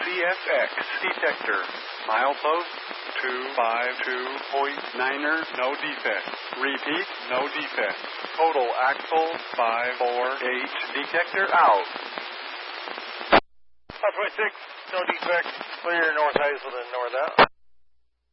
CFX detector. Milepost 252.9er, no defect. Repeat, no defect. Total axle 548. Detector out. Southwest 6, no defect. Clear north Hazelton, north out.